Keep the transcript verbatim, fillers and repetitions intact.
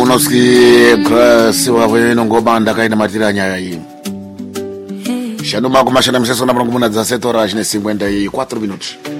Kronoski grasi wawe ngoma ndakaina matira nyaya iyi. Shano mako mashana mseso na mrongo muna za setora jine cinquenta e quatro minutos.